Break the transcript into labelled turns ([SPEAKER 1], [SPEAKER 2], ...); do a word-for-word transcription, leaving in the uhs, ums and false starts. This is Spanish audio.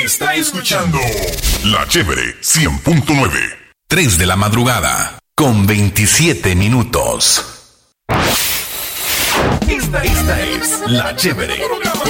[SPEAKER 1] Está escuchando La Chévere cien punto nueve. tres de la madrugada con veintisiete minutos. Esta, esta es La Chévere.